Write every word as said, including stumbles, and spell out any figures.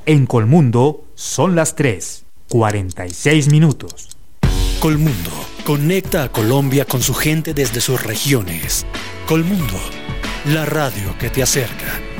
En Colmundo son las tres, cuarenta y seis minutos. Colmundo conecta a Colombia con su gente desde sus regiones. Colmundo, la radio que te acerca.